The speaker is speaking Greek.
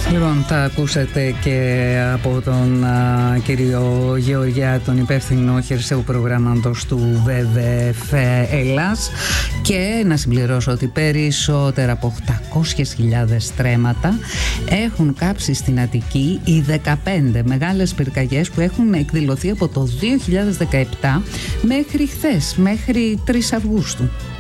Λοιπόν, θα ακούσατε και από τον κύριο Γεωργιά, τον υπεύθυνο χερσαίου προγράμματος του ΒΒΕΦ Ελλάς, και να συμπληρώσω ότι περισσότερα από 800.000 στρέμματα έχουν κάψει στην Αττική οι 15 μεγάλες πυρκαγιές που έχουν εκδηλωθεί από το 2017 μέχρι χθες, μέχρι 3 Αυγούστου.